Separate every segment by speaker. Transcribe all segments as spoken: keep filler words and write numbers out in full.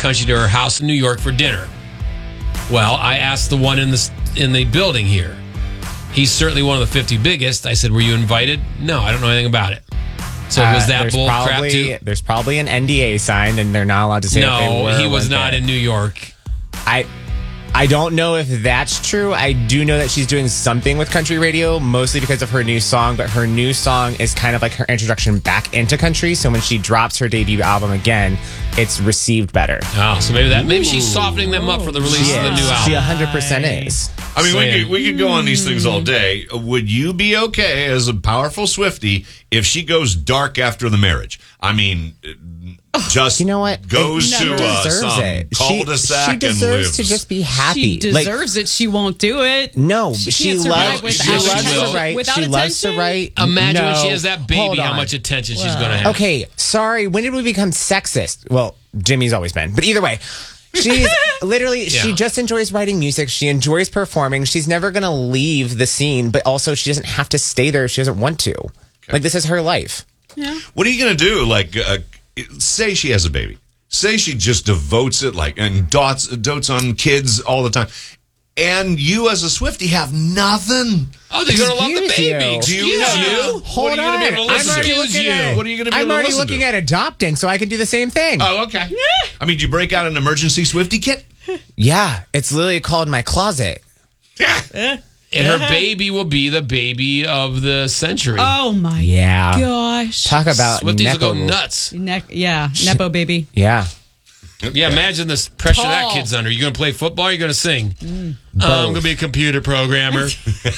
Speaker 1: country to her house in New York for dinner. Well, I asked the one in the in the building here. He's certainly one of the fifty biggest. I said, were you invited? No, I don't know anything about it. So was that
Speaker 2: uh,
Speaker 1: bull
Speaker 2: probably,
Speaker 1: crap too?
Speaker 2: There's probably an N D A signed, and they're not allowed to say
Speaker 1: no,
Speaker 2: if they were.
Speaker 1: he was
Speaker 2: or
Speaker 1: not
Speaker 2: there.
Speaker 1: in New York.
Speaker 2: I I don't know if that's true. I do know that she's doing something with country radio, mostly because of her new song, but her new song is kind of like her introduction back into country. So when she drops her debut album again, it's received better.
Speaker 1: Oh, so maybe that maybe she's softening them up for the release
Speaker 2: She
Speaker 1: of the
Speaker 2: is.
Speaker 1: new album.
Speaker 2: She one hundred percent is.
Speaker 3: I mean, we
Speaker 1: Saying-
Speaker 3: could, we could go on these things all day. Would you be okay as a powerful Swiftie if she goes dark after the marriage? I mean, just
Speaker 2: You know what?
Speaker 3: goes
Speaker 2: It-
Speaker 3: to
Speaker 2: she
Speaker 3: uh,
Speaker 2: deserves
Speaker 3: some
Speaker 2: it.
Speaker 3: cul-de-sac
Speaker 2: She, she
Speaker 3: and
Speaker 2: deserves
Speaker 3: lives.
Speaker 2: to just be happy.
Speaker 4: She
Speaker 2: Like,
Speaker 4: deserves it. She won't do it.
Speaker 2: no,
Speaker 4: She
Speaker 2: she,
Speaker 4: can't survive
Speaker 2: loves.
Speaker 4: without
Speaker 2: She loves
Speaker 1: attention.
Speaker 2: to write.
Speaker 4: Without
Speaker 2: She loves to
Speaker 4: attention?
Speaker 2: write.
Speaker 1: Imagine when
Speaker 2: No.
Speaker 1: she has that baby,
Speaker 2: Hold
Speaker 1: how
Speaker 2: on.
Speaker 1: much attention she's going to have.
Speaker 2: Okay, sorry. When did we become sexist? Well, Jimmy's always been. But either way, she's literally, she
Speaker 1: Yeah.
Speaker 2: just enjoys writing music. She enjoys performing. She's never going to leave the scene, but also she doesn't have to stay there if she doesn't want to. Like, this is her life.
Speaker 3: What are you going to do? Like, uh, say she has a baby. Say she just devotes it, like, and dots, dotes on kids all the time. And you, as a Swiftie, have nothing.
Speaker 1: Oh, they're going to love the
Speaker 2: Excuse
Speaker 1: baby.
Speaker 2: you.
Speaker 1: Excuse
Speaker 3: Do you?
Speaker 1: you.
Speaker 2: Hold
Speaker 3: What are you
Speaker 2: on.
Speaker 3: gonna be able to
Speaker 2: I'm
Speaker 3: listen
Speaker 2: already
Speaker 3: to?
Speaker 2: looking at,
Speaker 3: What are you going to be
Speaker 2: I'm
Speaker 3: able to
Speaker 2: already
Speaker 3: listen
Speaker 2: looking
Speaker 3: to?
Speaker 2: at adopting, so I can do the same thing.
Speaker 3: Oh, okay. I mean, do you break out an emergency Swiftie kit?
Speaker 2: Yeah, it's literally called My Closet.
Speaker 3: Yeah.
Speaker 1: And her baby will be the baby of the century.
Speaker 4: Oh my
Speaker 2: Yeah.
Speaker 4: gosh.
Speaker 2: Talk about
Speaker 1: Swifties will go
Speaker 2: Nepo.
Speaker 1: nuts.
Speaker 4: Ne- yeah, Nepo baby.
Speaker 2: Yeah.
Speaker 1: Yeah, imagine this pressure that
Speaker 4: Tall.
Speaker 1: kid's under. You going to play football or you going to sing? Um, I'm going to be a computer programmer.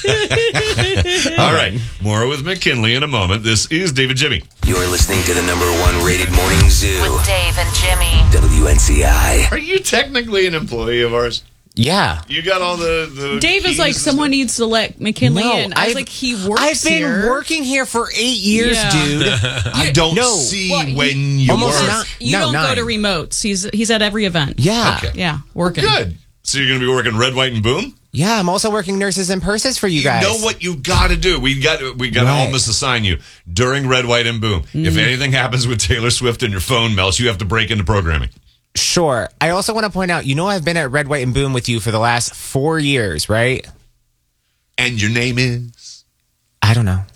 Speaker 3: All right. More with McKinley in a moment. This is David Jimmy.
Speaker 5: You're listening to the number one rated morning zoo.
Speaker 6: With Dave and Jimmy.
Speaker 5: W N C I.
Speaker 3: Are you technically an employee of ours?
Speaker 2: Yeah.
Speaker 3: You got all the. the
Speaker 4: Dave is
Speaker 3: keys
Speaker 4: like,
Speaker 3: and
Speaker 4: someone
Speaker 3: stuff?
Speaker 4: needs to let McKinley in. I was
Speaker 2: I've-
Speaker 4: like, he works
Speaker 2: I've been
Speaker 4: here.
Speaker 2: working here for eight years,
Speaker 4: Yeah.
Speaker 2: dude.
Speaker 3: I don't
Speaker 2: No.
Speaker 3: see
Speaker 4: Well, you-
Speaker 3: when you
Speaker 2: Almost
Speaker 3: work.
Speaker 2: not-
Speaker 4: You
Speaker 2: No,
Speaker 4: don't go
Speaker 2: nine.
Speaker 4: to remotes. He's he's at every event.
Speaker 2: Yeah.
Speaker 3: Okay.
Speaker 4: Yeah, working.
Speaker 3: Good. So you're going to be working Red, White, and Boom?
Speaker 2: Yeah, I'm also working nurses and purses for you
Speaker 3: You
Speaker 2: guys.
Speaker 3: know what you got to do. We got we got to
Speaker 2: Right.
Speaker 3: almost assign you during Red, White, and Boom. If anything happens with Taylor Swift and your phone melts, you have to break into programming.
Speaker 2: Sure. I also want to point out, you know, I've been at Red, White, and Boom with you for the last four years, right?
Speaker 3: And your name is?
Speaker 2: I don't know.